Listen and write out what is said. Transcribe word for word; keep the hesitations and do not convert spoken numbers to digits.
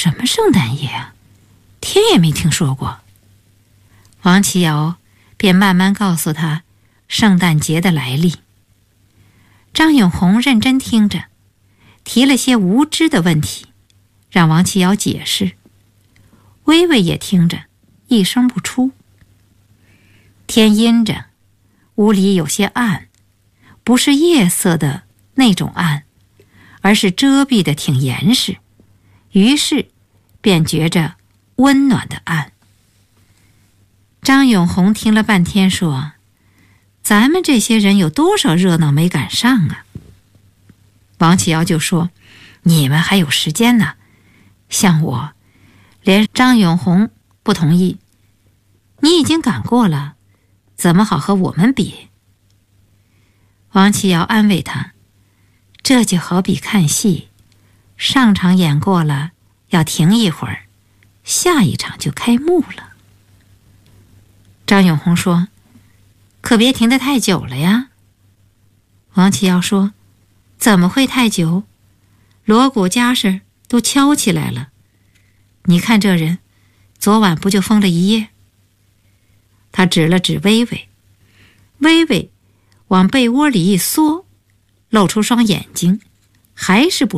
什么圣诞夜啊？天也没听说过。王琦瑶便慢慢告诉他圣诞节的来历。张永红认真听着，提了些无知的问题，让王琦瑶解释。微微也听着，一声不出。天阴着，屋里有些暗，不是夜色的那种暗，而是遮蔽的挺严实，于是便觉着温暖的暗。张永红听了半天说，咱们这些人有多少热闹没赶上啊？王启尧就说，你们还有时间呢，像我连张永红不同意，你已经赶过了，怎么好和我们比？王启尧安慰他，这就好比看戏，上场演过了要停一会儿，下一场就开幕了。张永红说，可别停得太久了呀。王启尧说，怎么会太久？锣鼓家事都敲起来了，你看这人昨晚不就疯了一夜？他指了指微微，微微往被窝里一缩，露出双眼睛，还是不